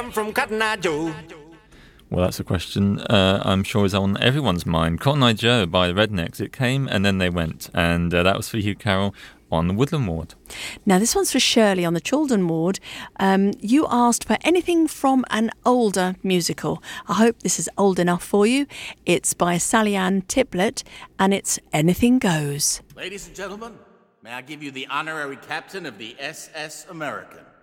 I'm from Cotton Eye Joe. Well, that's a question I'm sure is on everyone's mind. Cotton Eye Joe by the Rednecks. It came and then they went. And that was for you, Carol, on the Woodland Ward. Now, this one's for Shirley on the Chaldon Ward. You asked for anything from an older musical. I hope this is old enough for you. It's by Sally Ann Tiplett, and it's Anything Goes. Ladies and gentlemen, may I give you the honorary captain of the SS American?